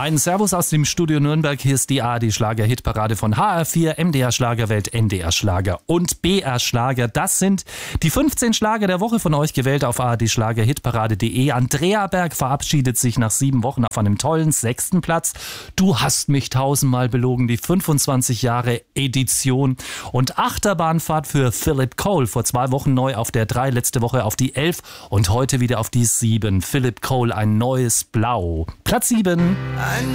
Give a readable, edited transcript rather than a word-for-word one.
Ein Servus aus dem Studio Nürnberg. Hier ist die ARD-Schlager-Hitparade von HR4, MDR Schlagerwelt, NDR Schlager und BR Schlager. Das sind die 15 Schlager der Woche von euch gewählt auf ARD-Schlager-Hitparade.de. Andrea Berg verabschiedet sich nach 7 Wochen auf einem tollen 6. Platz. Du hast mich 1000-mal belogen, die 25 Jahre Edition. Und Achterbahnfahrt für Philip Cole. Vor 2 Wochen neu auf der 3, letzte Woche auf die 11 und heute wieder auf die 7. Philip Cole, ein neues Blau. Platz 7.